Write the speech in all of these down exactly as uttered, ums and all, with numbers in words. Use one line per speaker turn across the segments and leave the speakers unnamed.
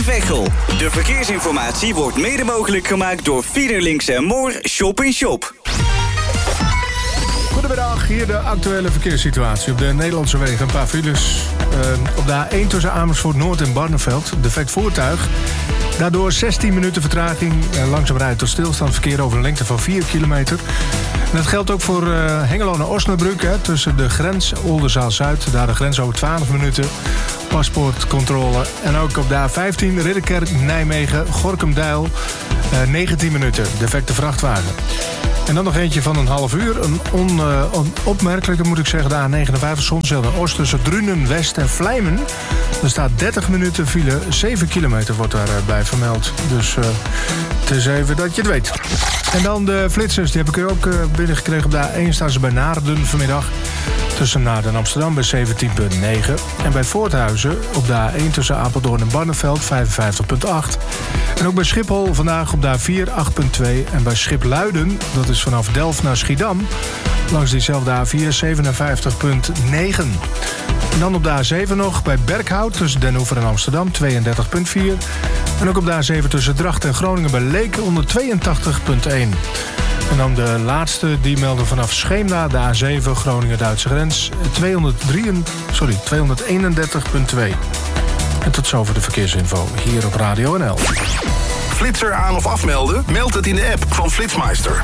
Veghel. De verkeersinformatie wordt mede mogelijk gemaakt door Fiederlinks en Moor Shop in Shop.
Goedemiddag, hier de actuele verkeerssituatie op de Nederlandse wegen. Een paar files. Uh, op de A één tussen Amersfoort Noord en Barneveld. Defect voertuig. Daardoor zestien minuten vertraging. Uh, langzaam rijden tot stilstand verkeer over een lengte van vier kilometer. En dat geldt ook voor uh, Hengelo naar Osnabrück. Hè, tussen de grens Oldenzaal-Zuid. Daar de grens over twaalf minuten. Paspoortcontrole. En ook op de A vijftien Ridderkerk-Nijmegen Gorinchem-Dijl. Uh, negentien minuten. Defecte vrachtwagen. En dan nog eentje van een half uur. Een on, uh, onopmerkelijke moet ik zeggen. De A negenenvijftig Zonzeel naar Oost tussen Drunen, West en Vlijmen. Er staat dertig minuten file. zeven kilometer wordt daarbij vermeld. Dus uh, het is even dat je het weet. En dan de flitsers. Die heb ik ook uh, binnengekregen. Op de A één staan ze bij Naarden vanmiddag. Tussen Naarden en Amsterdam bij zeventien komma negen. En bij Voorthuizen op de A één tussen Apeldoorn en Barneveld vijfenvijftig komma acht. En ook bij Schiphol vandaag op de A vier acht komma twee. En bij Schipluiden, dat is vanaf Delft naar Schiedam, langs diezelfde A vier zevenenvijftig komma negen. En dan op de A zeven nog bij Berkhout tussen Den Hoever en Amsterdam tweeëndertig komma vier. En ook op de A zeven tussen Drachten en Groningen bij Leek honderdtweeëntachtig komma één. En dan de laatste, die melden vanaf Scheemda, de A zeven, Groningen-Duitse grens, tweehonderddrie, sorry, tweehonderdeenendertig komma twee. En tot zover de verkeersinfo hier op Radio N L.
Flitser aan of afmelden? Meld het in de app van Flitsmeister.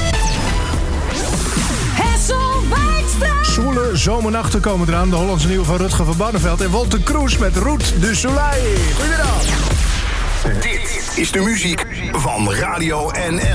Zwoele zomernachten komen eraan. De Hollandse nieuwe van Rutger van Barneveld en Wolter Kroes met Route du Soleil. Goedemiddag.
Dit is de muziek van Radio N L.